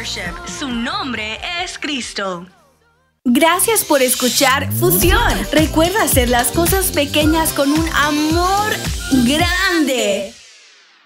Worship. Su nombre es Cristo. Gracias por escuchar Fusión. Recuerda hacer las cosas pequeñas con un amor grande.